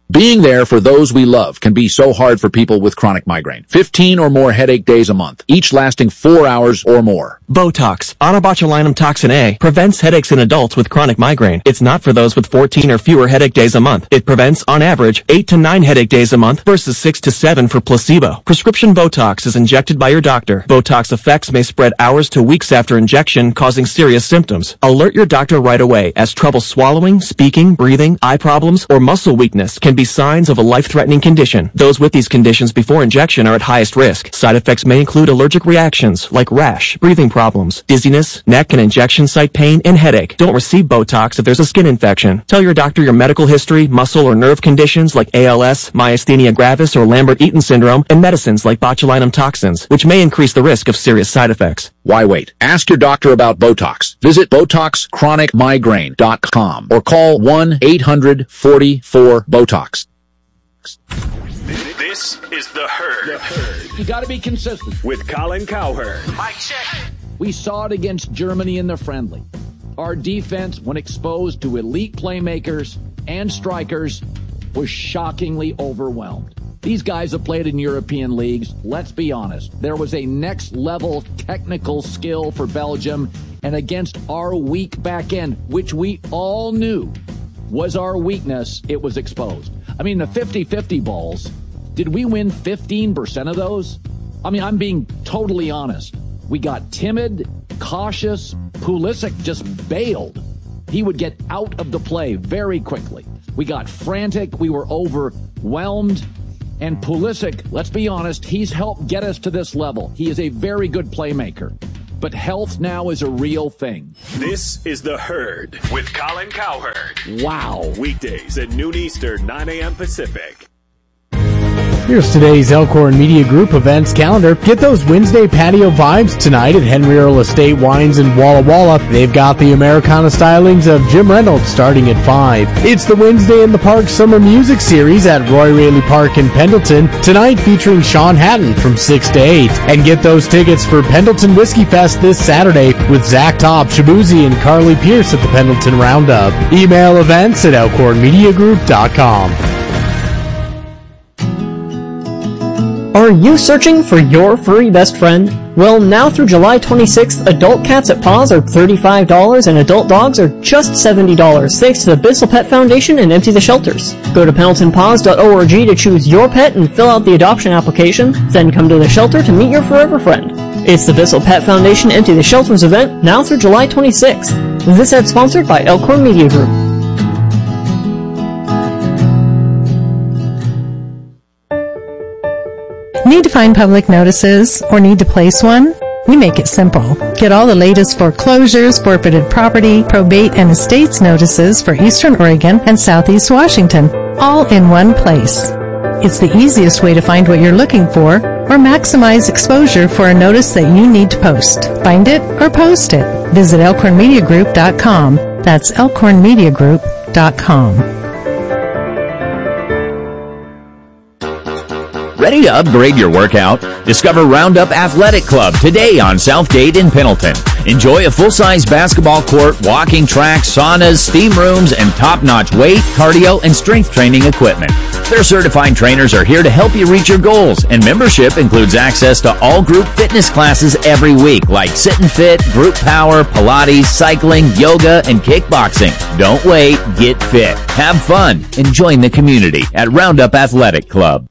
Being there for those we love can be so hard for people with chronic migraine. 15 or more headache days a month, each lasting 4 hours or more. Botox, onabotulinum toxin A, prevents headaches in adults with chronic migraine. It's not for those with 14 or fewer headache days a month. It prevents, on average, 8 to 9 headache days a month versus 6 to 7 for placebo. Prescription Botox is injected by your doctor. Botox effects may spread hours to weeks after injection, causing serious symptoms. Alert your doctor right away, as trouble swallowing, speaking, breathing, eye problems, or muscle weakness can be signs of a life-threatening condition. Those with these conditions before injection are at highest risk. Side effects may include allergic reactions like rash, breathing problems, dizziness, neck and injection site pain, and headache. Don't receive Botox if there's a skin infection. Tell your doctor your medical history, muscle or nerve conditions like ALS, myasthenia gravis, or Lambert-Eaton syndrome, and medicines like botulinum toxins, which may increase the risk of serious side effects. Why wait? Ask your doctor about Botox. Visit BotoxChronicMigraine.com or call 1-800-44-BOTOX. This is The Herd. You got to be consistent. With Colin Cowherd. Mic check. We saw it against Germany in the friendly. Our defense, when exposed to elite playmakers and strikers, was shockingly overwhelmed. These guys have played in European leagues. Let's be honest. There was a next-level technical skill for Belgium, and against our weak back end, which we all knew was our weakness, it was exposed. I mean, the 50-50 balls, did we win 15% of those? I mean, I'm being totally honest. We got timid, cautious. Pulisic just bailed. He would get out of the play very quickly. We got frantic. We were overwhelmed. And Pulisic, let's be honest, he's helped get us to this level. He is a very good playmaker. But health now is a real thing. This is The Herd with Colin Cowherd. Wow. Weekdays at noon Eastern, 9 a.m. Pacific. Here's today's Elkhorn Media Group events calendar. Get those Wednesday patio vibes tonight at Henry Earl Estate Wines in Walla Walla. They've got the Americana stylings of Jim Reynolds starting at 5. It's the Wednesday in the Park Summer Music Series at Roy Raley Park in Pendleton. Tonight featuring Sean Hatton from 6 to 8. And get those tickets for Pendleton Whiskey Fest this Saturday with Zach Topp, Shabuzi, and Carly Pierce at the Pendleton Roundup. Email events at elkhornmediagroup.com. Are you searching for your furry best friend? Well, now through July 26th, adult cats at Paws are $35 and adult dogs are just $70, thanks to the Bissell Pet Foundation and Empty the Shelters. Go to PendletonPaws.org to choose your pet and fill out the adoption application, then come to the shelter to meet your forever friend. It's the Bissell Pet Foundation Empty the Shelters event, now through July 26th. This ad sponsored by Elkhorn Media Group. Need to find public notices or need to place one? We make it simple. Get all the latest foreclosures, forfeited property, probate, and estates notices for Eastern Oregon and Southeast Washington, all in one place. It's the easiest way to find what you're looking for or maximize exposure for a notice that you need to post. Find it or post it. Visit elkhornmediagroup.com. That's elkhornmediagroup.com. Ready to upgrade your workout? Discover Roundup Athletic Club today on Southgate in Pendleton. Enjoy a full-size basketball court, walking track, saunas, steam rooms, and top-notch weight, cardio, and strength training equipment. Their certified trainers are here to help you reach your goals, and membership includes access to all group fitness classes every week, like Sit and Fit, Group Power, Pilates, cycling, yoga, and kickboxing. Don't wait, get fit, have fun, and join the community at Roundup Athletic Club.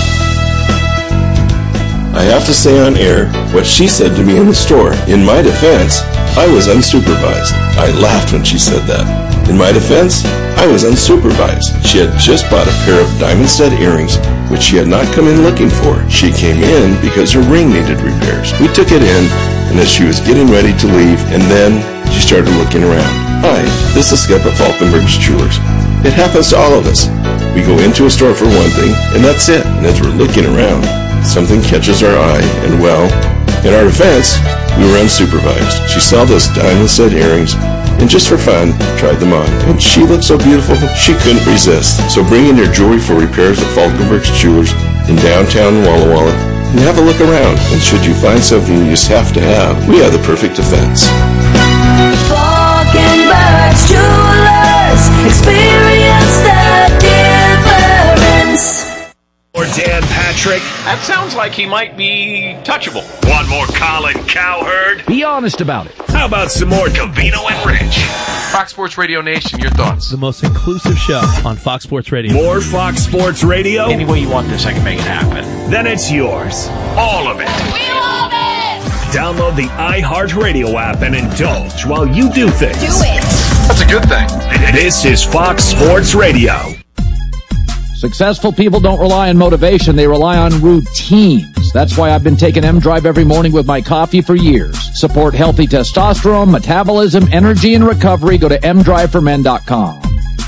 I have to say on air what she said to me in the store. In my defense, I was unsupervised. I laughed when she said that. In my defense, I was unsupervised. She had just bought a pair of diamond stud earrings, which she had not come in looking for. She came in because her ring needed repairs. We took it in, and as she was getting ready to leave, and then she started looking around. Hi, this is Skip at Falkenberg's Jewelers. It happens to all of us. We go into a store for one thing, and that's it. And as we're looking around, something catches our eye, and well, in our defense, we were unsupervised. She saw those diamond stud earrings, and just for fun, tried them on. And she looked so beautiful, she couldn't resist. So bring in your jewelry for repairs at Falkenberg's Jewelers in downtown Walla Walla, and have a look around. And should you find something you just have to have, we have the perfect defense. Falkenberg's Jewelers, experience the difference. trick, that sounds like he might be touchable. Want more Colin Cowherd? Be honest about it. How about some more Covino and Rich? Fox Sports Radio Nation, your thoughts? The most inclusive show on Fox Sports Radio. More Fox Sports Radio? Any way you want this, I can make it happen. Then it's yours. All of it. We love it! Download the iHeartRadio app and indulge while you do things. Do it! That's a good thing. This is Fox Sports Radio. Successful people don't rely on motivation, they rely on routines. That's why I've been taking M-Drive every morning with my coffee for years. Support healthy testosterone, metabolism, energy, and recovery. Go to mdriveformen.com.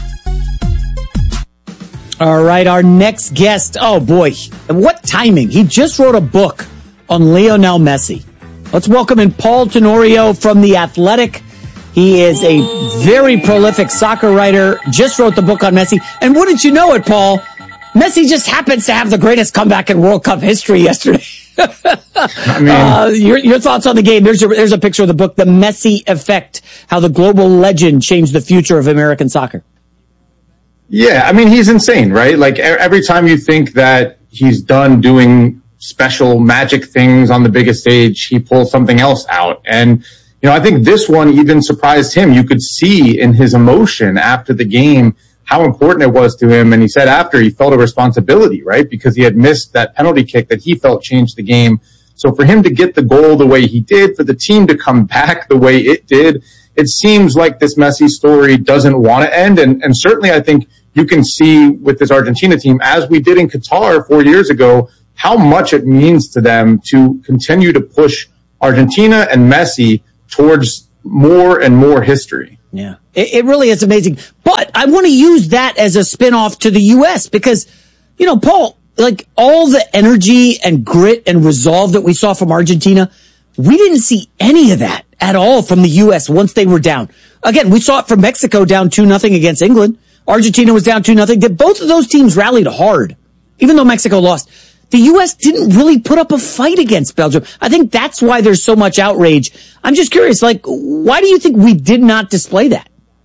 All right, our next guest. Oh, boy. What timing. He just wrote a book on Lionel Messi. Let's welcome in Paul Tenorio from The Athletic. He is a very prolific soccer writer, just wrote the book on Messi. And wouldn't you know it, Paul, Messi just happens to have the greatest comeback in World Cup history yesterday. I mean, your thoughts on the game. There's a picture of the book, The Messi Effect, how the global legend changed the future of American soccer. Yeah, I mean, he's insane, right? Like, every time you think that he's done doing special magic things on the biggest stage, he pulls something else out. And I think this one even surprised him. You could see in his emotion after the game how important it was to him. And he said after he felt a responsibility, right? Because he had missed that penalty kick that he felt changed the game. So for him to get the goal the way he did, for the team to come back the way it did, it seems like this Messi story doesn't want to end. And certainly I think you can see with this Argentina team, as we did in Qatar 4 years ago, how much it means to them to continue to push Argentina and Messi towards more and more history. Yeah, it really is amazing. But I want to use that as a spin-off to the U.S. because, Paul, like all the energy and grit and resolve that we saw from Argentina, we didn't see any of that at all from the U.S. once they were down. Again, we saw it from Mexico down 2-0 against England. Argentina was down 2-0. Both of those teams rallied hard, even though Mexico lost. The U.S. didn't really put up a fight against Belgium. I think that's why there's so much outrage. I'm just curious, why do you think we did not display that?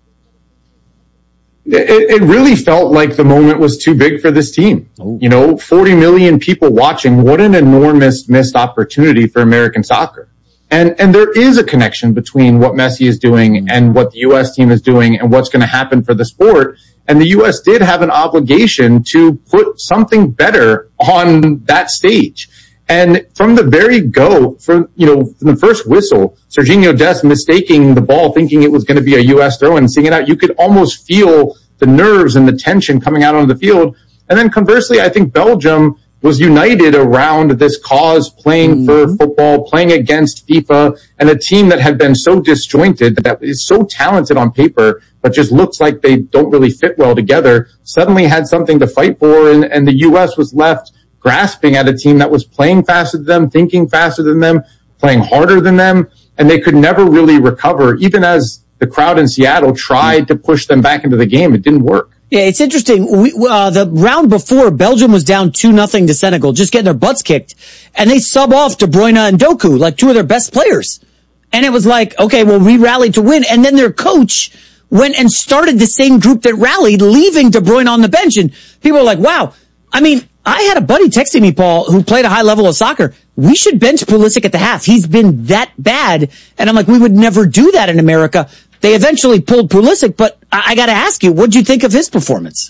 It really felt like the moment was too big for this team. 40 million people watching. What an enormous missed opportunity for American soccer. And there is a connection between what Messi is doing and what the U.S. team is doing and what's going to happen for the sport. And the U.S. did have an obligation to put something better on that stage. And from the very from the first whistle, Sergiño Dest mistaking the ball, thinking it was going to be a U.S. throw and seeing it out, you could almost feel the nerves and the tension coming out on the field. And then conversely, I think Belgium was united around this cause, playing for football, playing against FIFA, and a team that had been so disjointed, that is so talented on paper, but just looks like they don't really fit well together, suddenly had something to fight for, and the U.S. was left grasping at a team that was playing faster than them, thinking faster than them, playing harder than them, and they could never really recover, even as the crowd in Seattle tried to push them back into the game. It didn't work. Yeah, it's interesting. The round before, Belgium was down 2-0 to Senegal, just getting their butts kicked. And they sub off De Bruyne and Doku, like two of their best players. And it was like, okay, well, we rallied to win. And then their coach went and started the same group that rallied, leaving De Bruyne on the bench. And people were like, wow. I mean, I had a buddy texting me, Paul, who played a high level of soccer. We should bench Pulisic at the half. He's been that bad. And I'm like, we would never do that in America. They eventually pulled Pulisic, but I got to ask you, what did you think of his performance?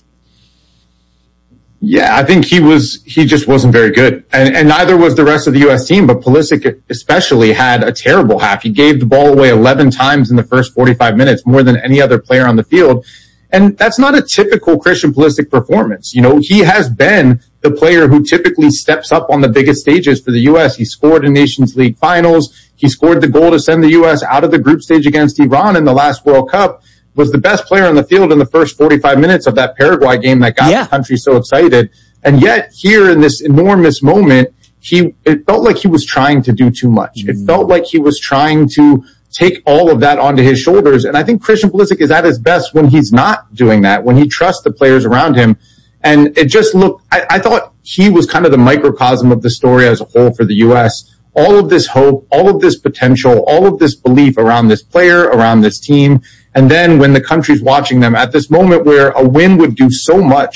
Yeah, I think he just wasn't very good. And neither was the rest of the U.S. team, but Pulisic especially had a terrible half. He gave the ball away 11 times in the first 45 minutes, more than any other player on the field. And that's not a typical Christian Pulisic performance. He has been the player who typically steps up on the biggest stages for the U.S. He scored in Nations League finals. He scored the goal to send the U.S. out of the group stage against Iran in the last World Cup, was the best player on the field in the first 45 minutes of that Paraguay game that got the country so excited. And yet here in this enormous moment, it felt like he was trying to do too much. It felt like he was trying to take all of that onto his shoulders. And I think Christian Pulisic is at his best when he's not doing that, when he trusts the players around him. And it just looked, I thought he was kind of the microcosm of the story as a whole for the U.S. All of this hope, all of this potential, all of this belief around this player, around this team. And then when the country's watching them at this moment where a win would do so much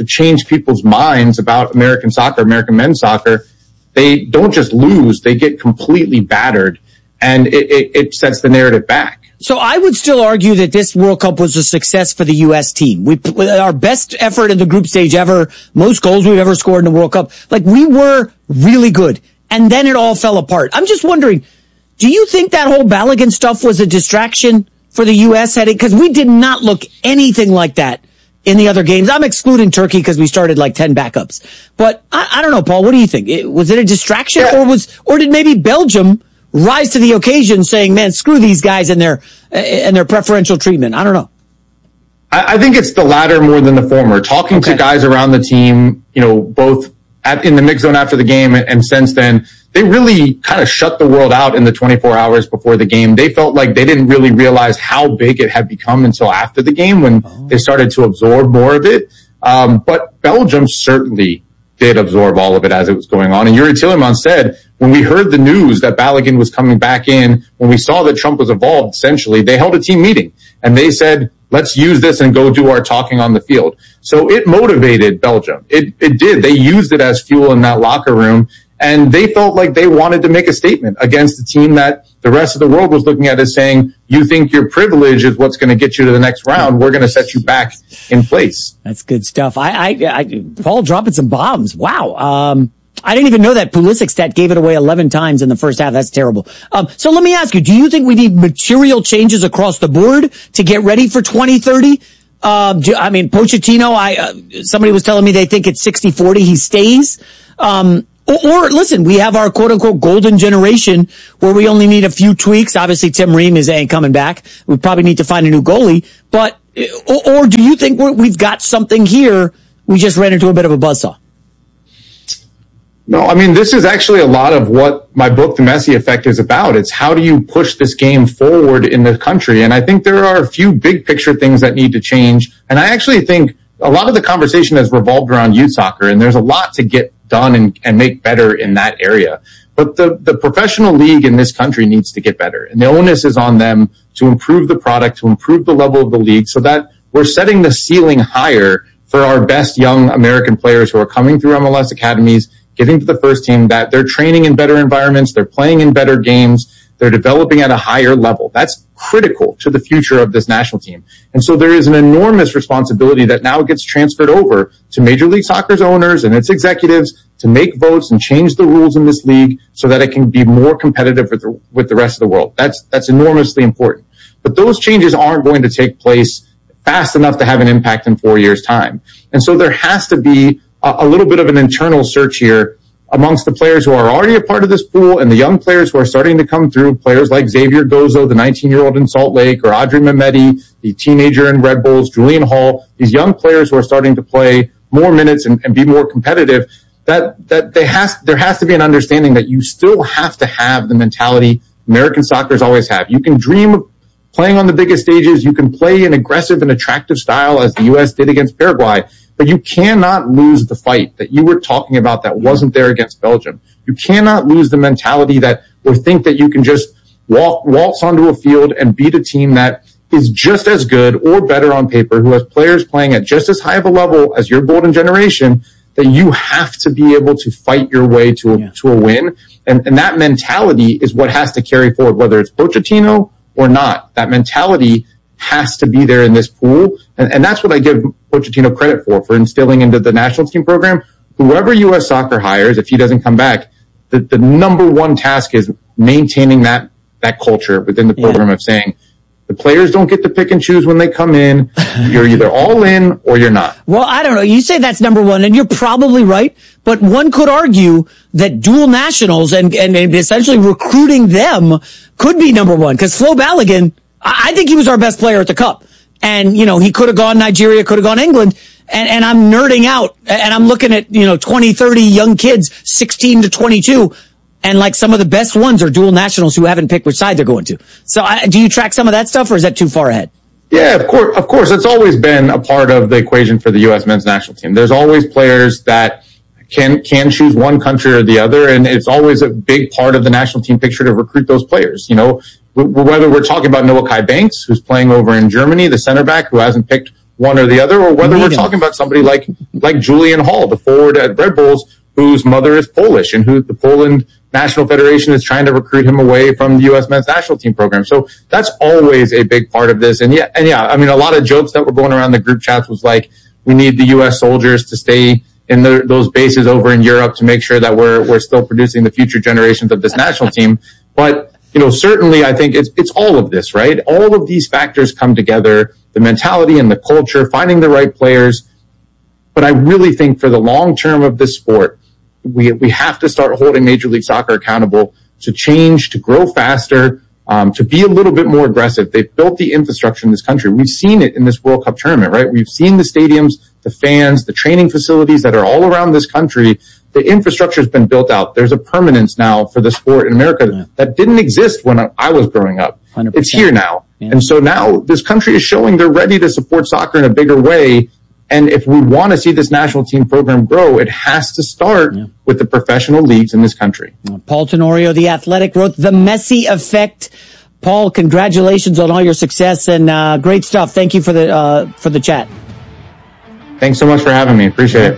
to change people's minds about American soccer, American men's soccer, they don't just lose, they get completely battered, and it sets the narrative back. So I would still argue that this World Cup was a success for the U.S. team. Our best effort in the group stage ever, most goals we've ever scored in the World Cup. Like, we were really good. And then it all fell apart. I'm just wondering, do you think that whole Balogun stuff was a distraction for the U.S. heading? Because we did not look anything like that in the other games. I'm excluding Turkey because we started like 10 backups. But I don't know, Paul, what do you think? Was it a distraction, or did maybe Belgium rise to the occasion saying, man, screw these guys and their preferential treatment? I don't know. I think it's the latter more than the former. Talking to guys around the team, both in the mix zone after the game and since then, they really kind of shut the world out in the 24 hours before the game. They felt like they didn't really realize how big it had become until after the game when they started to absorb more of it. But Belgium certainly did absorb all of it as it was going on. And Yuri Tielemans said, when we heard the news that Balogun was coming back in, when we saw that Trump was involved, essentially, they held a team meeting and they said, let's use this and go do our talking on the field. So it motivated Belgium. It did. They used it as fuel in that locker room, and they felt like they wanted to make a statement against the team that the rest of the world was looking at as saying, you think your privilege is what's going to get you to the next round. We're going to set you back in place. That's good stuff. Paul dropping some bombs. Wow. I didn't even know that Pulisic stat gave it away 11 times in the first half. That's terrible. So let me ask you, do you think we need material changes across the board to get ready for 2030? Pochettino, somebody was telling me they think it's 60-40. He stays. Or listen, we have our quote unquote golden generation where we only need a few tweaks. Obviously, Tim Ream ain't coming back. We probably need to find a new goalie. But, or do you think we've got something here? We just ran into a bit of a buzzsaw. No, I mean, this is actually a lot of what my book, The Messi Effect, is about. It's how do you push this game forward in the country? And I think there are a few big picture things that need to change. And I actually think a lot of the conversation has revolved around youth soccer, and there's a lot to get done and make better in that area. But the professional league in this country needs to get better. And the onus is on them to improve the product, to improve the level of the league so that we're setting the ceiling higher for our best young American players who are coming through MLS academies, getting to the first team, that they're training in better environments, they're playing in better games, they're developing at a higher level. That's critical to the future of this national team. And so there is an enormous responsibility that now gets transferred over to Major League Soccer's owners and its executives to make votes and change the rules in this league so that it can be more competitive with the rest of the world. That's enormously important. But those changes aren't going to take place fast enough to have an impact in 4 years' time. And so there has to be a little bit of an internal search here amongst the players who are already a part of this pool and the young players who are starting to come through, players like Xavier Gozo, the 19-year-old in Salt Lake, or Adri Mehmedi, the teenager in Red Bulls, Julian Hall, these young players who are starting to play more minutes and be more competitive, that there has to be an understanding that you still have to have the mentality American soccer's always have. You can dream of playing on the biggest stages, you can play an aggressive and attractive style as the U.S. did against Paraguay, but you cannot lose the fight that you were talking about that wasn't there against Belgium. You cannot lose the mentality that or think that you can just waltz onto a field and beat a team that is just as good or better on paper, who has players playing at just as high of a level as your golden generation, that you have to be able to fight your way to a win. And that mentality is what has to carry forward, whether it's Pochettino or not. That mentality has to be there in this pool. And that's what I give Pochettino credit for instilling into the national team program. Whoever U.S. Soccer hires, if he doesn't come back, the number one task is maintaining that culture within the program of saying, the players don't get to pick and choose when they come in. You're either all in or you're not. Well, I don't know. You say that's number one, and you're probably right. But one could argue that dual nationals and essentially recruiting them could be number one. Because Flo Balogun, I think he was our best player at the Cup. And, he could have gone Nigeria, could have gone England. And I'm nerding out. And I'm looking at, 20, 30 young kids, 16 to 22. And like some of the best ones are dual nationals who haven't picked which side they're going to. So do you track some of that stuff, or is that too far ahead? Yeah, of course. It's always been a part of the equation for the U.S. men's national team. There's always players that can choose one country or the other, and it's always a big part of the national team picture to recruit those players. Whether we're talking about Noah Kai Banks, who's playing over in Germany, the center back who hasn't picked one or the other, or whether we're talking about somebody like Julian Hall, the forward at Red Bulls, whose mother is Polish and who the Poland National Federation is trying to recruit him away from the U.S. men's national team program. So that's always a big part of this. And yeah, I mean, a lot of jokes that were going around the group chats was like, we need the U.S. soldiers to stay in those bases over in Europe to make sure that we're still producing the future generations of this national team. But, certainly I think it's all of this, right? All of these factors come together, the mentality and the culture, finding the right players. But I really think for the long term of this sport, we have to start holding Major League Soccer accountable to change, to grow faster, to be a little bit more aggressive. They've built the infrastructure in this country. We've seen it in this World Cup tournament, right? We've seen the stadiums, the fans, the training facilities that are all around this country. The infrastructure has been built out. There's a permanence now for the sport in America that didn't exist when I was growing up. 100%. It's here now. Yeah. And so now this country is showing they're ready to support soccer in a bigger way. And if we want to see this national team program grow, it has to start with the professional leagues in this country. Paul Tenorio, The Athletic, wrote The Messi Effect. Paul, congratulations on all your success and great stuff. Thank you for the chat. Thanks so much for having me. Appreciate it.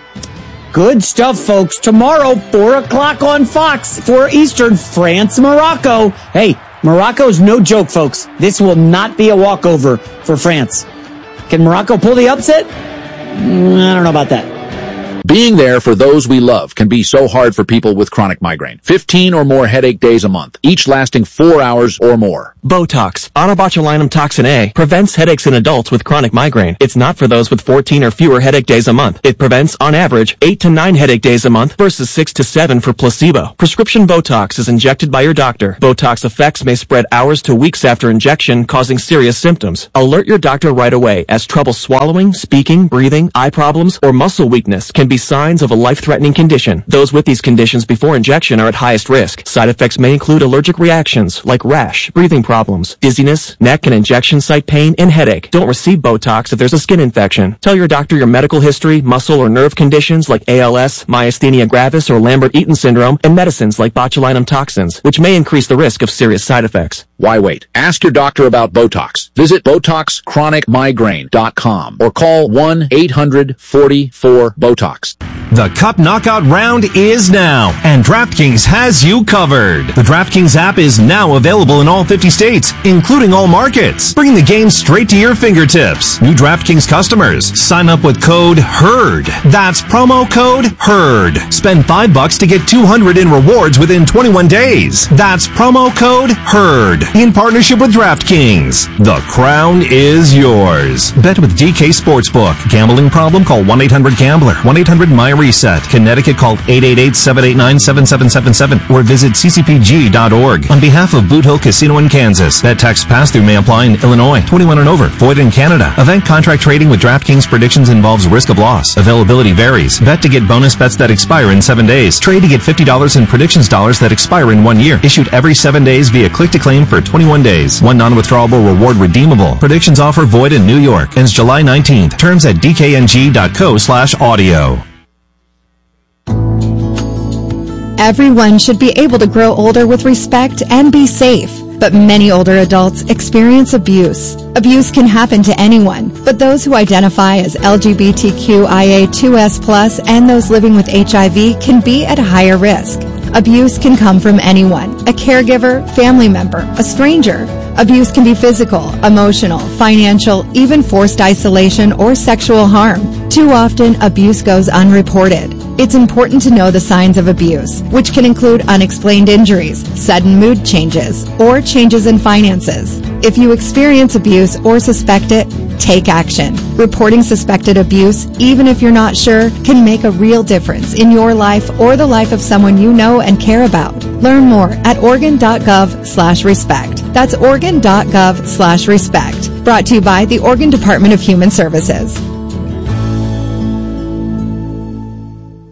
Good stuff, folks. Tomorrow, 4 o'clock on Fox, 4 Eastern, France, Morocco. Hey, Morocco's no joke, folks. This will not be a walkover for France. Can Morocco pull the upset? I don't know about that. Being there for those we love can be so hard for people with chronic migraine. 15 or more headache days a month, each lasting 4 hours or more. Botox, onabotulinum toxin A, prevents headaches in adults with chronic migraine. It's not for those with 14 or fewer headache days a month. It prevents, on average, 8 to 9 headache days a month versus 6 to 7 for placebo. Prescription Botox is injected by your doctor. Botox effects may spread hours to weeks after injection, causing serious symptoms. Alert your doctor right away, as trouble swallowing, speaking, breathing, eye problems, or muscle weakness can be signs of a life-threatening condition. Those with these conditions before injection are at highest risk. Side effects may include allergic reactions like rash, breathing problems, dizziness, neck and injection site pain, and headache. Don't receive Botox if there's a skin infection. Tell your doctor your medical history, muscle or nerve conditions like ALS, myasthenia gravis, or Lambert-Eaton syndrome, and medicines like botulinum toxins, which may increase the risk of serious side effects. Why wait? Ask your doctor about Botox. Visit BotoxChronicMigraine.com or call 1-800-44-BOTOX. The Cup Knockout round is now, and DraftKings has you covered. The DraftKings app is now available in all 50 states, including all markets. Bring the game straight to your fingertips. New DraftKings customers, sign up with code HERD. That's promo code HERD. Spend $5 to get $200 in rewards within 21 days. That's promo code HERD. In partnership with DraftKings. The crown is yours. Bet with DK Sportsbook. Gambling problem? Call 1-800-GAMBLER. 1-800-MY-RESET. Connecticut, call 888-789-7777 or visit ccpg.org. On behalf of Boot Hill Casino in Kansas, that tax pass-through may apply in Illinois. 21 and over. Void in Canada. Event contract trading with DraftKings predictions involves risk of loss. Availability varies. Bet to get bonus bets that expire in 7 days. Trade to get $50 in predictions dollars that expire in 1 year. Issued every 7 days via click-to-claim for 21 days. One non-withdrawable reward redeemable. Predictions offer void in New York. Ends July 19th. Terms at dkng.co/audio. Everyone should be able to grow older with respect and be safe. But many older adults experience abuse. Abuse can happen to anyone, but those who identify as LGBTQIA2S+ and those living with HIV can be at a higher risk. Abuse can come from anyone, a caregiver, family member, a stranger. Abuse can be physical, emotional, financial, even forced isolation or sexual harm. Too often, abuse goes unreported. It's important to know the signs of abuse, which can include unexplained injuries, sudden mood changes, or changes in finances. If you experience abuse or suspect it, take action. Reporting suspected abuse, even if you're not sure, can make a real difference in your life or the life of someone you know and care about. Learn more at Oregon.gov/respect. That's Oregon.gov/respect. Brought to you by the Oregon Department of Human Services.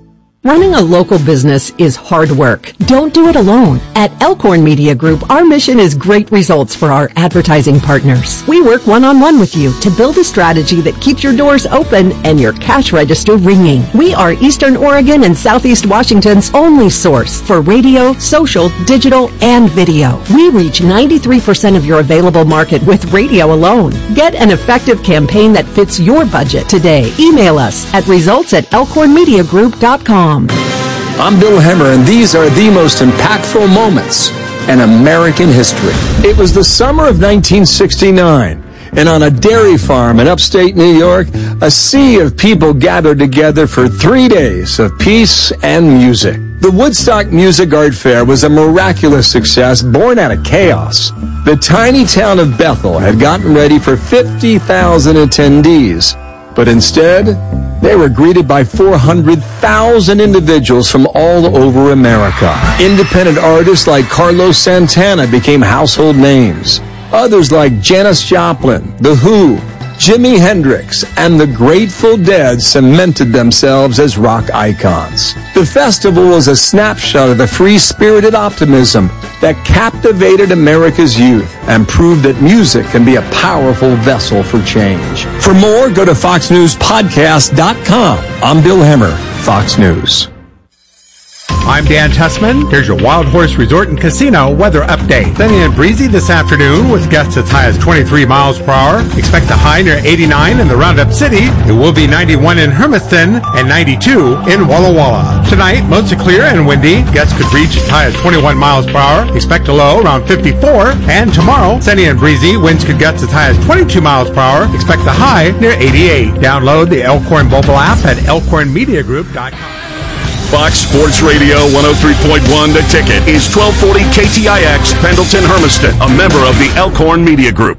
Running a local business is hard work. Don't do it alone. At Elkhorn Media Group, our mission is great results for our advertising partners. We work one-on-one with you to build a strategy that keeps your doors open and your cash register ringing. We are Eastern Oregon and Southeast Washington's only source for radio, social, digital, and video. We reach 93% of your available market with radio alone. Get an effective campaign that fits your budget today. Email us at results@elkhornmediagroup.com. I'm Bill Hemmer, and these are the most impactful moments in American history. It was the summer of 1969, and on a dairy farm in upstate New York, a sea of people gathered together for 3 days of peace and music. The Woodstock Music Art Fair was a miraculous success born out of chaos. The tiny town of Bethel had gotten ready for 50,000 attendees, but instead, they were greeted by 400,000 individuals from all over America. Independent artists like Carlos Santana became household names. Others like Janis Joplin, The Who, Jimi Hendrix, and the Grateful Dead cemented themselves as rock icons. The festival was a snapshot of the free-spirited optimism that captivated America's youth and proved that music can be a powerful vessel for change. For more, go to foxnewspodcast.com. I'm Bill Hemmer, Fox News. I'm Dan Tessman. Here's your Wild Horse Resort and Casino weather update. Sunny and breezy this afternoon with gusts as high as 23 miles per hour. Expect a high near 89 in the Roundup City. It will be 91 in Hermiston and 92 in Walla Walla. Tonight, mostly clear and windy. Gusts could reach as high as 21 miles per hour. Expect a low around 54. And tomorrow, sunny and breezy. Winds could gust as high as 22 miles per hour. Expect a high near 88. Download the Elkhorn mobile app at elkhornmediagroup.com. Fox Sports Radio 103.1 The Ticket is 1240 KTIX Pendleton Hermiston, a member of the Elkhorn Media Group.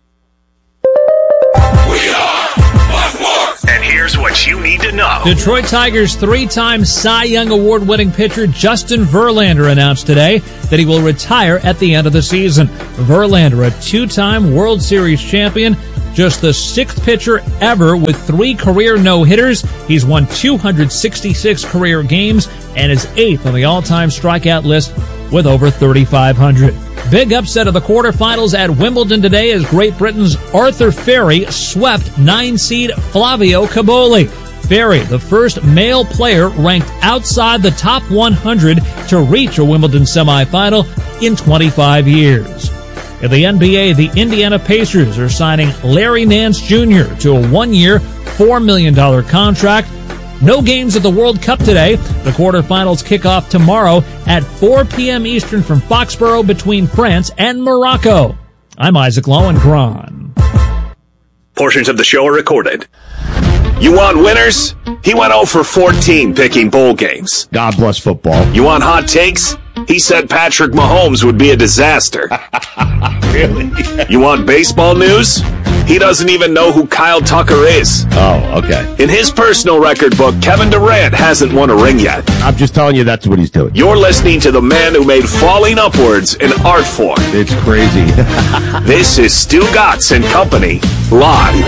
And here's what you need to know. Detroit Tigers three-time Cy Young Award-winning pitcher Justin Verlander announced today that he will retire at the end of the season. Verlander, a two-time World Series champion, just the sixth pitcher ever with 3 career no-hitters. He's won 266 career games and is 8th on the all-time strikeout list with over 3,500. Big upset of the quarterfinals at Wimbledon today as Great Britain's Arthur Ferry swept 9-seed Flavio Caboli. Ferry, the first male player ranked outside the top 100 to reach a Wimbledon semifinal in 25 years. In the NBA, the Indiana Pacers are signing Larry Nance Jr. to a 1-year, $4 million contract. No games at the World Cup today. The quarterfinals kick off tomorrow at 4 p.m. Eastern from Foxborough between France and Morocco. I'm Isaac Lowenkron. Portions of the show are recorded. You want winners? He went 0 for 14 picking bowl games. God bless football. You want hot takes? He said Patrick Mahomes would be a disaster. Really? You want baseball news? He doesn't even know who Kyle Tucker is. Oh, okay. In his personal record book, Kevin Durant hasn't won a ring yet. I'm just telling you that's what he's doing. You're listening to the man who made falling upwards an art form. It's crazy. This is Stu Gatz and Company, live.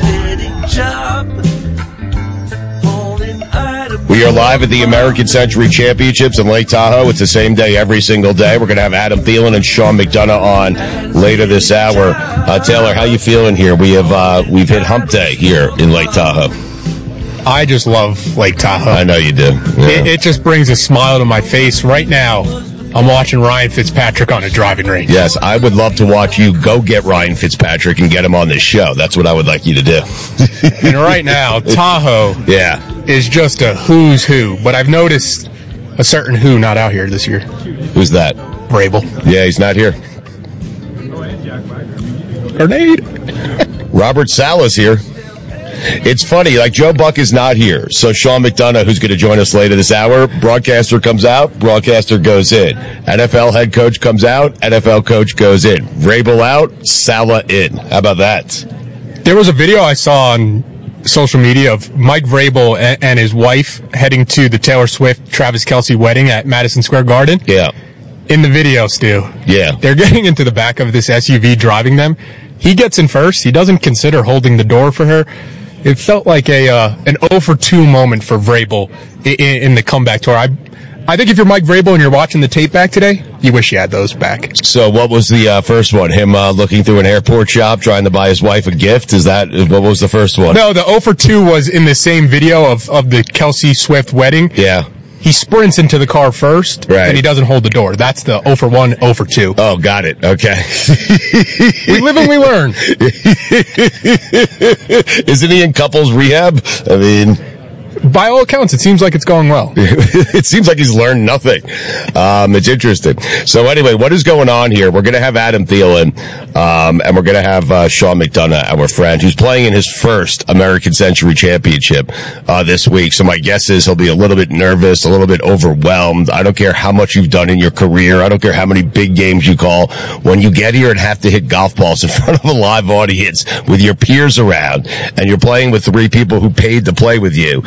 We are live at the American Century Championships in Lake Tahoe. It's the same day every single day. We're going to have Adam Thielen and Sean McDonough on later this hour. Taylor, how you feeling here? We've hit hump day here in Lake Tahoe. I just love Lake Tahoe. I know you do. Yeah. It just brings a smile to my face. Right now, I'm watching Ryan Fitzpatrick on a driving range. Yes, I would love to watch you go get Ryan Fitzpatrick and get him on this show. That's what I would like you to do. And right now, Tahoe is just a who's who. But I've noticed a certain who not out here this year. Who's that? Vrabel. Yeah, he's not here. Grenade. Robert Saleh's here. It's funny, like Joe Buck is not here. So Sean McDonough, who's going to join us later this hour, broadcaster comes out, broadcaster goes in. NFL head coach comes out, NFL coach goes in. Vrabel out, Saleh in. How about that? There was a video I saw on social media of Mike Vrabel and his wife heading to the Taylor Swift, Travis Kelce wedding at Madison Square Garden. Yeah. In the video, Stu. Yeah. They're getting into the back of this SUV driving them. He gets in first. He doesn't consider holding the door for her. It felt like an 0 for 2 moment for Vrabel in the comeback tour. I think if you're Mike Vrabel and you're watching the tape back today, you wish you had those back. So what was the first one? Him looking through an airport shop trying to buy his wife a gift? What was the first one? No, the 0 for 2 was in the same video of the Kelce Swift wedding. Yeah. He sprints into the car first, and he doesn't hold the door. That's the 0 for 1, 0 for 2. Oh, got it. Okay. We live and we learn. Isn't he in couples rehab? I mean... By all accounts, it seems like it's going well. It seems like he's learned nothing. It's interesting. So anyway, what is going on here? We're going to have Adam Thielen, and we're going to have Sean McDonough, our friend, who's playing in his first American Century Championship this week. So my guess is he'll be a little bit nervous, a little bit overwhelmed. I don't care how much you've done in your career. I don't care how many big games you call. When you get here and have to hit golf balls in front of a live audience with your peers around, and you're playing with 3 people who paid to play with you,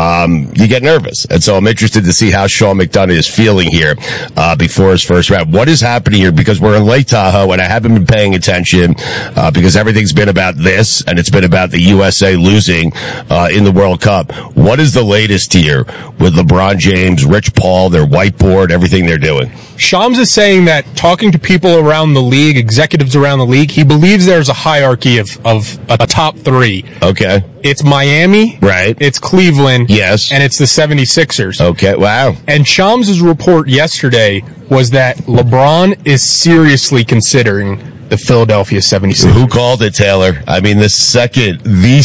you get nervous. And so I'm interested to see how Sean McDonough is feeling here before his first round. What is happening here? Because we're in Lake Tahoe, and I haven't been paying attention because everything's been about this, and it's been about the USA losing in the World Cup. What is the latest here with LeBron James, Rich Paul, their whiteboard, everything they're doing? Shams is saying that talking to people around the league, executives around the league, he believes there's a hierarchy of a top 3. Okay. It's Miami. Right. It's Cleveland. Yes. And it's the 76ers. Okay. Wow. And Shams' report yesterday was that LeBron is seriously considering the Philadelphia 76ers. Who called it, Taylor? I mean, the second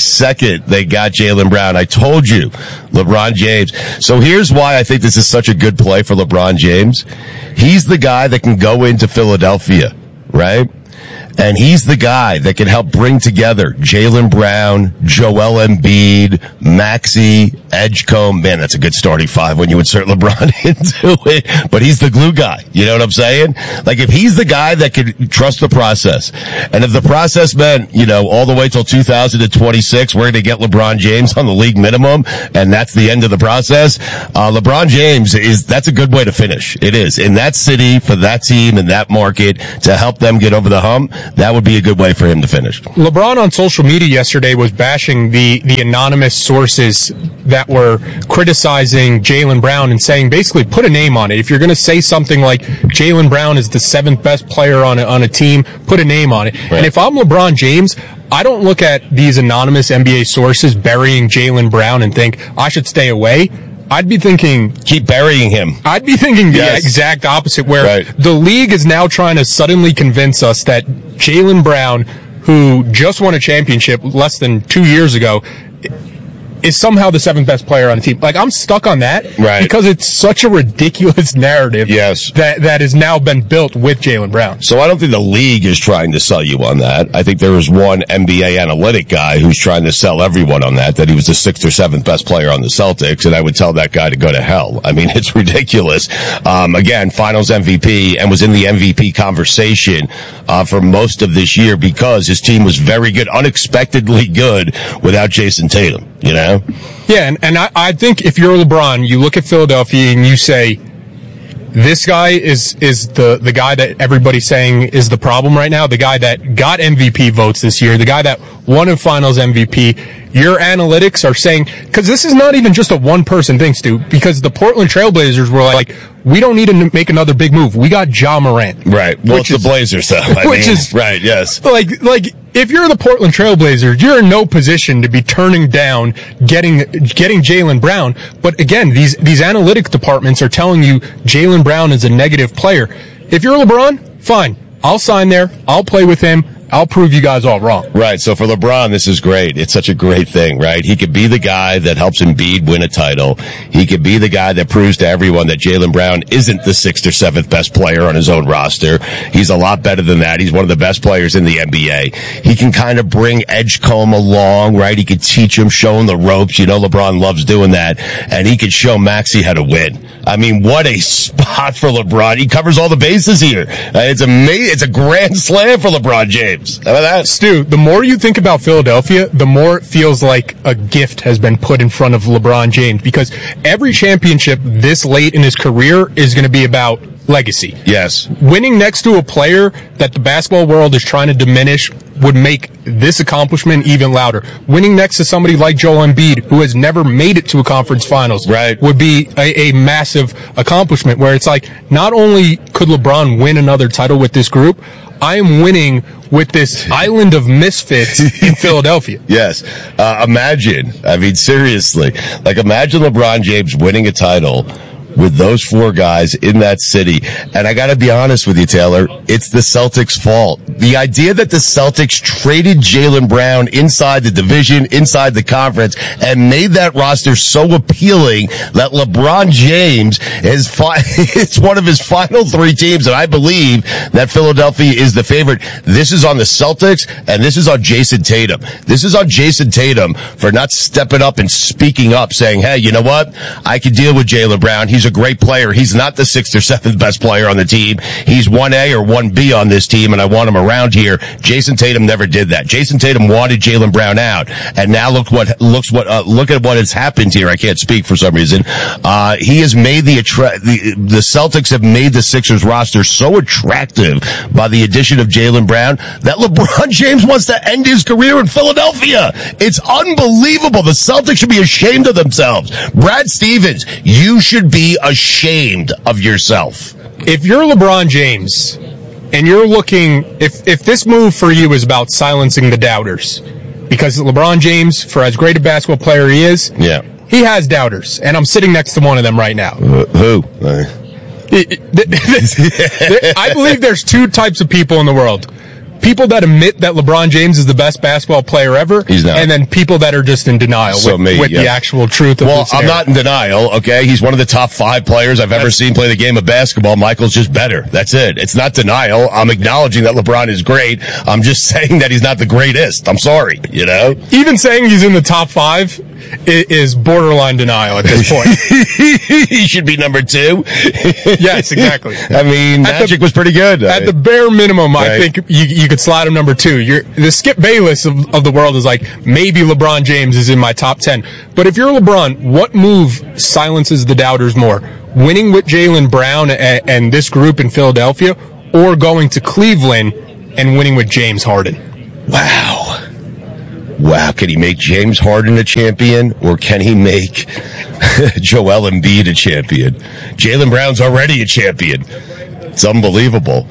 they got Jaylen Brown, I told you, LeBron James. So here's why I think this is such a good play for LeBron James. He's the guy that can go into Philadelphia, right? And he's the guy that can help bring together Jaylen Brown, Joel Embiid, Maxey, Edgecombe. Man, that's a good starting 5 when you insert LeBron into it. But he's the glue guy. You know what I'm saying? Like, if he's the guy that can trust the process, and if the process meant, all the way till 2026, we're going to get LeBron James on the league minimum, and that's the end of the process, LeBron James that's a good way to finish. It is. In that city, for that team, in that market, to help them get over the hump, that would be a good way for him to finish. LeBron on social media yesterday was bashing the anonymous sources that were criticizing Jaylen Brown and saying, basically, put a name on it. If you're going to say something like Jaylen Brown is the 7th best player on a team, put a name on it. Right. And if I'm LeBron James, I don't look at these anonymous NBA sources burying Jaylen Brown and think I should stay away. I'd be thinking... Keep burying him. I'd be thinking the exact opposite, where the league is now trying to suddenly convince us that Jaylen Brown, who just won a championship less than 2 years ago, is somehow the 7th best player on the team. Like, I'm stuck on that because it's such a ridiculous narrative that has now been built with Jaylen Brown. So I don't think the league is trying to sell you on that. I think there is one NBA analytic guy who's trying to sell everyone on that he was the 6th or 7th best player on the Celtics, and I would tell that guy to go to hell. I mean, it's ridiculous. Again, finals MVP, and was in the MVP conversation for most of this year because his team was very good, unexpectedly good without Jason Tatum. Yeah, and I think if you're LeBron, you look at Philadelphia and you say, this guy is the guy that everybody's saying is the problem right now, the guy that got MVP votes this year, the guy that won a finals MVP. Your analytics are saying, because this is not even just a one-person thing, Stu, because the Portland Trailblazers were like, we don't need to make another big move. We got Ja Morant. Right. Well, it's the Blazers, though. Right, yes. Like, if you're the Portland Trailblazers, you're in no position to be turning down getting Jaylen Brown. But again, these analytics departments are telling you Jaylen Brown is a negative player. If you're LeBron, fine. I'll sign there. I'll play with him. I'll prove you guys all wrong. Right. So for LeBron, this is great. It's such a great thing, right? He could be the guy that helps Embiid win a title. He could be the guy that proves to everyone that Jaylen Brown isn't the 6th or 7th best player on his own roster. He's a lot better than that. He's one of the best players in the NBA. He can kind of bring Edgecombe along, right? He could teach him, show him the ropes. LeBron loves doing that. And he could show Maxey how to win. I mean, what a spot for LeBron. He covers all the bases here. It's amazing. It's a grand slam for LeBron James. How about that? Stu, the more you think about Philadelphia, the more it feels like a gift has been put in front of LeBron James, because every championship this late in his career is going to be about legacy. Yes. Winning next to a player that the basketball world is trying to diminish would make this accomplishment even louder. Winning next to somebody like Joel Embiid, who has never made it to a conference finals, would be a massive accomplishment, where it's like, not only could LeBron win another title with this group, I am winning with this island of misfits in Philadelphia. Yes. Imagine, seriously, imagine LeBron James winning a title with those four guys in that city. And I gotta be honest with you, Taylor, it's the Celtics' fault. The idea that the Celtics traded Jaylen Brown inside the division, inside the conference, and made that roster so appealing that LeBron James it's one of his final three teams, and I believe that Philadelphia is the favorite. This is on the Celtics, and this is on Jason Tatum. This is on Jason Tatum for not stepping up and speaking up, saying, hey, you know what? I can deal with Jaylen Brown. He's a great player. He's not the 6th or 7th best player on the team. He's 1A or 1B on this team, and I want him around here. Jason Tatum never did that. Jason Tatum wanted Jaylen Brown out, and now look at what has happened here. I can't speak for some reason. He has made the Celtics have made the Sixers roster so attractive by the addition of Jaylen Brown that LeBron James wants to end his career in Philadelphia. It's unbelievable. The Celtics should be ashamed of themselves. Brad Stevens, you should be ashamed of yourself. If you're LeBron James and you're looking, if this move for you is about silencing the doubters, because LeBron James, for as great a basketball player he is, he has doubters, and I'm sitting next to one of them right now. Who? I believe there's two types of people in the world. People that admit that LeBron James is the best basketball player ever, he's not. And then people that are just in denial with the actual truth of this. I'm not in denial, okay? He's one of the top 5 players I've ever seen play the game of basketball. Michael's just better. That's it. It's not denial. I'm acknowledging that LeBron is great. I'm just saying that he's not the greatest. I'm sorry, Even saying he's in the top 5 is borderline denial at this point. He should be number 2. Yes, exactly. Magic was pretty good. At the bare minimum, I think you could slide him number 2. The Skip Bayless of the world is like, maybe LeBron James is in my top 10. But if you're LeBron, what move silences the doubters more? Winning with Jaylen Brown and this group in Philadelphia, or going to Cleveland and winning with James Harden? Wow, can he make James Harden a champion, or can he make Joel Embiid a champion? Jaylen Brown's already a champion. It's unbelievable.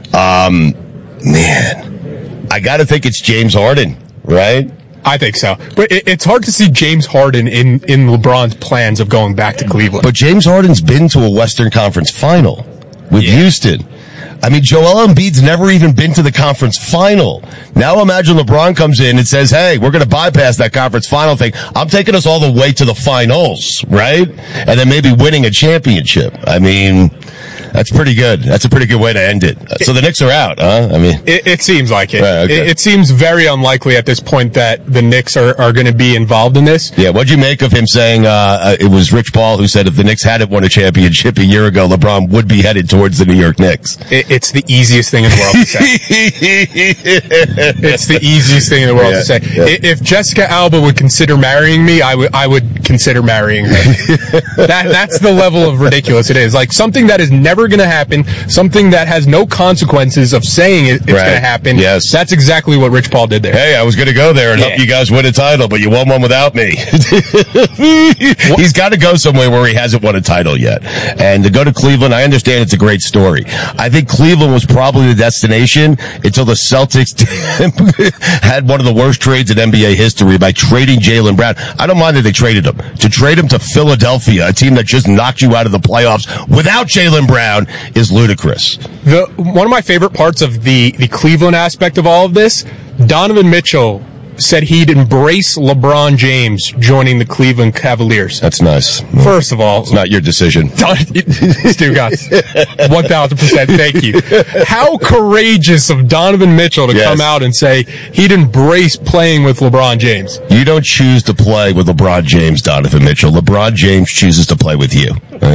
Man, I got to think it's James Harden, right? I think so. But it's hard to see James Harden in LeBron's plans of going back to Cleveland. But James Harden's been to a Western Conference final with Houston. Joel Embiid's never even been to the conference final. Now imagine LeBron comes in and says, hey, we're going to bypass that conference final thing. I'm taking us all the way to the finals, right? And then maybe winning a championship. That's pretty good. That's a pretty good way to end it. So the Knicks are out, huh? It seems like it. Right, okay. It seems very unlikely at this point that the Knicks are going to be involved in this. Yeah, what'd you make of him saying it was Rich Paul who said if the Knicks hadn't won a championship a year ago, LeBron would be headed towards the New York Knicks? It's the easiest thing in the world to say. It's the easiest thing in the world to say. Yeah. If Jessica Alba would consider marrying me, I would consider marrying her. That's the level of ridiculous it is. Like something that is never going to happen, something that has no consequences of saying it's going to happen. Yes. That's exactly what Rich Paul did there. Hey, I was going to go there and help you guys win a title, but you won one without me. He's got to go somewhere where he hasn't won a title yet. And to go to Cleveland, I understand it's a great story. I think Cleveland was probably the destination until the Celtics had one of the worst trades in NBA history by trading Jaylen Brown. I don't mind that they traded him. To trade him to Philadelphia, a team that just knocked you out of the playoffs without Jaylen Brown, is ludicrous. One of my favorite parts of the Cleveland aspect of all of this, Donovan Mitchell said he'd embrace LeBron James joining the Cleveland Cavaliers. That's nice. First of all, it's not your decision. Stu Gotts, 1,000%. Thank you. How courageous of Donovan Mitchell to come out and say he'd embrace playing with LeBron James. You don't choose to play with LeBron James, Donovan Mitchell. LeBron James chooses to play with you.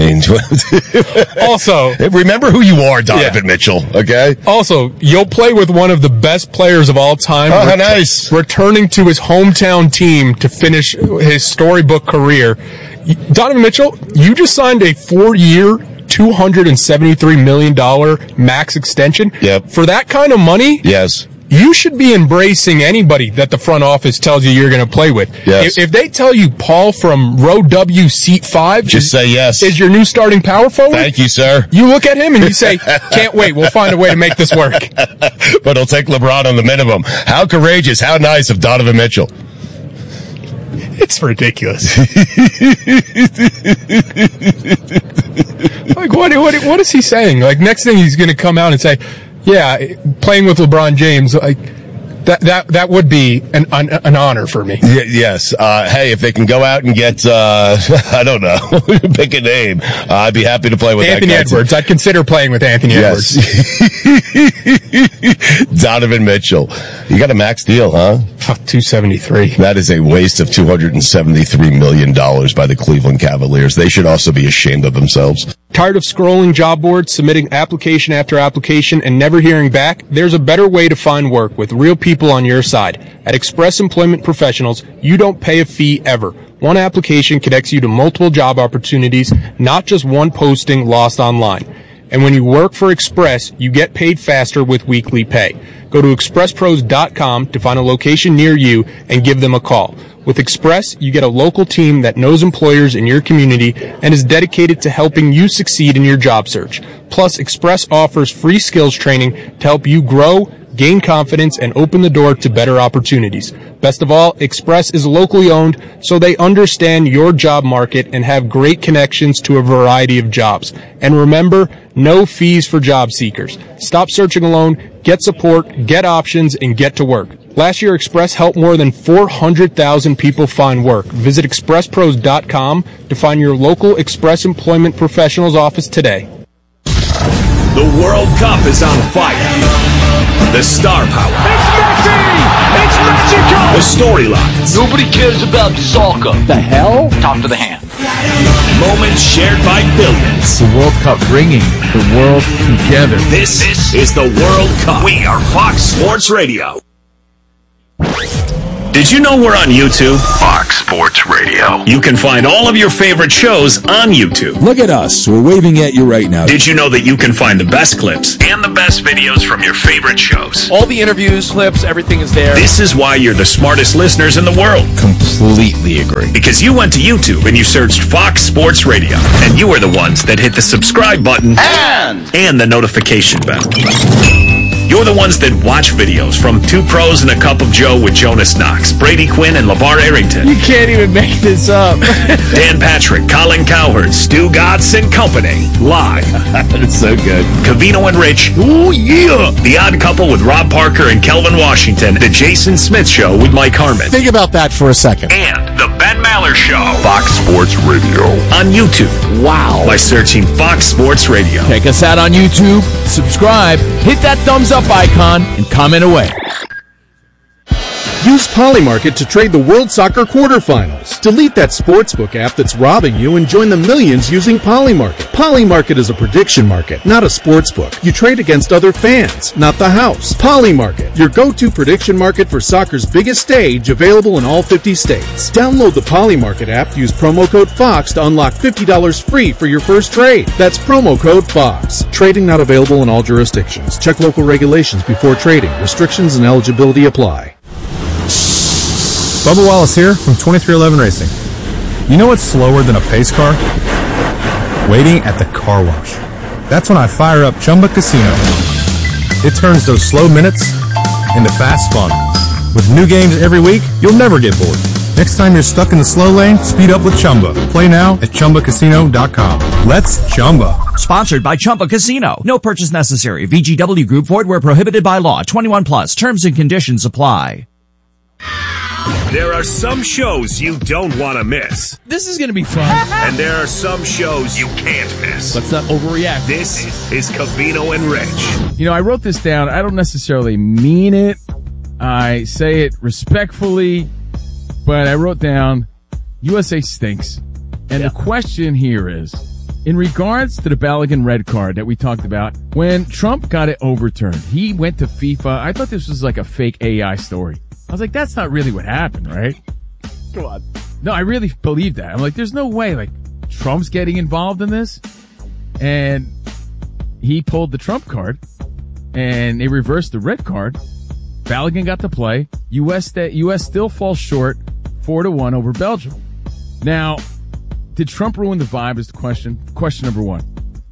Also, remember who you are, Donovan Mitchell, okay? Also, you'll play with one of the best pplayers of all time. Oh, how nice. Returning to his hometown team to finish his storybook career. Donovan Mitchell, you just signed a 4-year, $2 $273 million max extension. Yep. For that kind of money, yes, you should be embracing anybody that the front office tells you you're going to play with. Yes. If they tell you Paul from row W, seat 5, just say yes. Is your new starting power forward? Thank you, sir. You look at him and you say, can't wait. We'll find a way to make this work. But he'll take LeBron on the minimum. How courageous, how nice of Donovan Mitchell. It's ridiculous. Like, what is he saying? Like, next thing he's going to come out and say, yeah, playing with LeBron James, like, that would be an honor for me. Yes. Hey, if they can go out and get, I don't know, pick a name, I'd be happy to play with Anthony Edwards. I'd consider playing with Anthony Edwards. Donovan Mitchell. You got a max deal, huh? $273. That is a waste of $273 million by the Cleveland Cavaliers. They should also be ashamed of themselves. Tired of scrolling job boards, submitting application after application, and never hearing back? There's a better way to find work with real people on your side. At Express Employment Professionals, you don't pay a fee ever. One application connects you to multiple job opportunities, not just one posting lost online. And when you work for Express, you get paid faster with weekly pay. Go to expresspros.com to find a location near you and give them a call. With Express, you get a local team that knows employers in your community and is dedicated to helping you succeed in your job search. Plus, Express offers free skills training to help you grow, gain confidence, and open the door to better opportunities. Best of all, Express is locally owned, so they understand your job market and have great connections to a variety of jobs. And remember, no fees for job seekers. Stop searching alone, get support, get options, and get to work. Last year, Express helped more than 400,000 people find work. Visit expresspros.com to find your local Express Employment Professionals office today. The World Cup is on fire. The star power. It's Messi! It's Mexico! The storylines. Nobody cares about soccer. The hell? Talk to the hand. Moments shared by billions. The World Cup bringing the world together. This is the World Cup. We are Fox Sports Radio. Did you know we're on YouTube? Fox Sports Radio. You can find all of your favorite shows on YouTube. Look at us. We're waving at you right now. Did you know that you can find the best clips and the best videos from your favorite shows? All the interviews, clips, everything is there. This is why you're the smartest listeners in the world. Completely agree. Because you went to YouTube and you searched Fox Sports Radio. And you were the ones that hit the subscribe button and the notification bell. You're the ones that watch videos from Two Pros and a Cup of Joe with Jonas Knox, Brady Quinn, and LeVar Arrington. You can't even make this up. Dan Patrick, Colin Cowherd, Stu Gatz, and company. Live. It's so good. Covino and Rich. Ooh, yeah. The Odd Couple with Rob Parker and Kelvin Washington. The Jason Smith Show with Mike Harmon. Think about that for a second. And The Ben Maller Show. Fox Sports Radio. On YouTube. Wow. By searching Fox Sports Radio. Check us out on YouTube. Subscribe. Hit that thumbs up icon and comment away. Use Polymarket to trade the World Soccer quarterfinals. Delete that sportsbook app that's robbing you and join the millions using Polymarket. Polymarket is a prediction market, not a sportsbook. You trade against other fans, not the house. Polymarket, your go-to prediction market for soccer's biggest stage, available in all 50 states. Download the Polymarket app, use promo code FOX to unlock $50 free for your first trade. That's promo code FOX. Trading not available in all jurisdictions. Check local regulations before trading. Restrictions and eligibility apply. Bubba Wallace here from 2311 Racing. You know what's slower than a pace car? Waiting at the car wash. That's when I fire up Chumba Casino. It turns those slow minutes into fast fun. With new games every week, you'll never get bored. Next time you're stuck in the slow lane, speed up with Chumba. Play now at ChumbaCasino.com. Let's Chumba. Sponsored by Chumba Casino. No purchase necessary. VGW Group. Void where prohibited by law. 21 plus. Terms and conditions apply. There are some shows you don't want to miss. This is going to be fun. And there are some shows you can't miss. Let's not overreact. This is Covino and Rich. You know, I wrote this down. I don't necessarily mean it. I say it respectfully, but I wrote down USA stinks. And the question here is, in regards to the Balogun red card that we talked about, when Trump got it overturned, he went to FIFA. I thought this was like a fake AI story. I was like, that's not really what happened, right? Come on. No, I really believe that. I'm like, there's no way, like, Trump's getting involved in this. and he pulled the trump card, and they reversed the red card. Balogun got to play. U.S. still falls short 4-1 over Belgium. Now, did Trump ruin the vibe is the question. Question number one.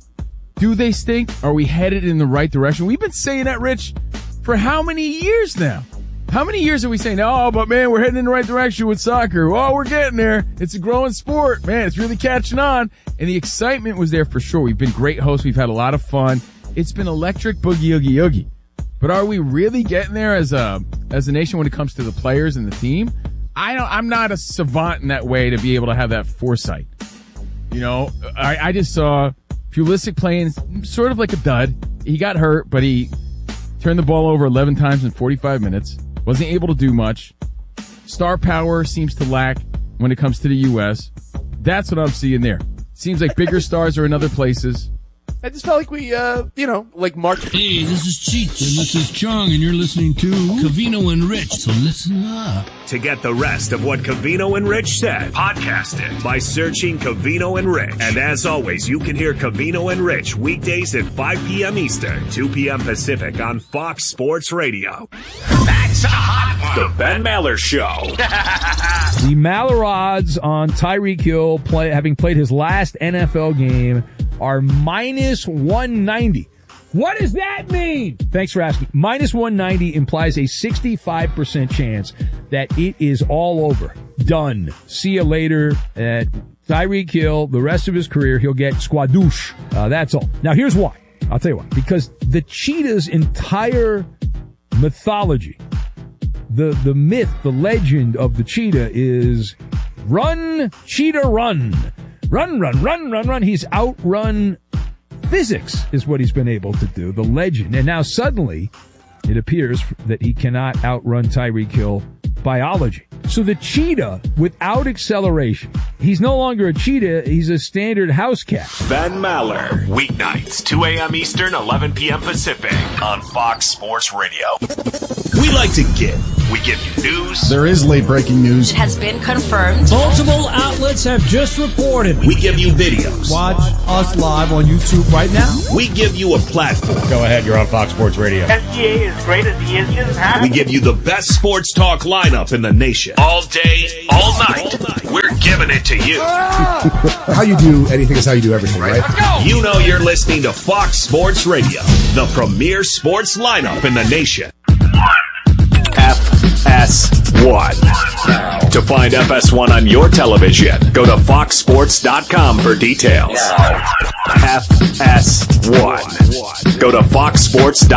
Do they stink? Are we headed in the right direction? We've been saying that, Rich, for how many years now? How many years are we saying, oh, but man, we're heading in the right direction with soccer. Oh, we're getting there. It's a growing sport. Man, it's really catching on. And the excitement was there for sure. We've been great hosts. We've had a lot of fun. It's been electric boogie, oogie, oogie. But are we really getting there as a nation when it comes to the players and the team? I'm not a savant in that way to be able to have that foresight. You know, I just saw Pulisic playing sort of like a dud. He got hurt, but he turned the ball over 11 times in 45 minutes. Wasn't able to do much. Star power seems to lack when it comes to the U.S. That's what I'm seeing there. Seems like bigger stars are in other places. I just felt like we, like Mark. Hey, this is Cheech, and this is Chung, and you're listening to Covino and Rich, so listen up. To get the rest of what Covino and Rich said, podcast it by searching Covino and Rich. And as always, you can hear Covino and Rich weekdays at 5 p.m. Eastern, 2 p.m. Pacific on Fox Sports Radio. That's a hot one. The Ben Maller Show. The Maller odds on Tyreek Hill having played his last NFL game are minus 190. What does that mean? Thanks for asking. Minus 190 implies a 65% chance that it is all over. Done. See you later at Tyreek Hill. The rest of his career, he'll get squadouche. That's all. Now, here's why. I'll tell you why. Because the cheetah's entire mythology, the myth, the legend of the cheetah is run, cheetah, run. Run, run, run, run, run. He's outrun physics is what he's been able to do, the legend. And now suddenly it appears that he cannot outrun Tyreek Hill biology. So the cheetah, without acceleration, he's no longer a cheetah, he's a standard house cat. Ben Maller, weeknights, 2 a.m. Eastern, 11 p.m. Pacific on Fox Sports Radio. We like to give. We give you news. There is late breaking news. It has been confirmed. Multiple outlets have just reported. We give you videos. Watch us live on YouTube right now. We give you a platform. Go ahead, you're on Fox Sports Radio. SGA is great as he is just We give you the best sports talk lineup in the nation. All day, all night. We're giving it to you. How you do anything is how you do everything, right? Let's go. You know you're listening to Fox Sports Radio, the premier sports lineup in the nation. FS1. To find FS1 on your television, go to foxsports.com for details. FS1. Go to foxsports.com.